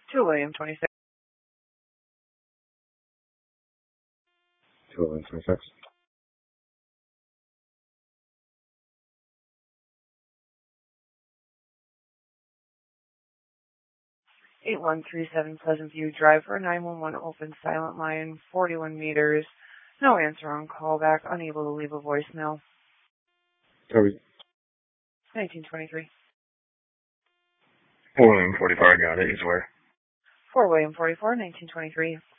2 William 26. 2 William 26. 8137 Pleasant View Drive for 911 open silent line, 41 meters. No answer on callback, unable to leave a voicemail. Sorry. 1923. 4 William 44, got it. He's where? 4 William 44, 1923.